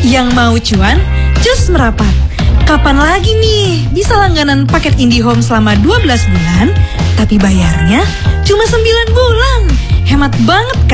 Yang mau cuan, cus merapat. Kapan lagi nih bisa langganan paket IndiHome selama 12 bulan, tapi bayarnya cuma 9 bulan. Hemat banget kan?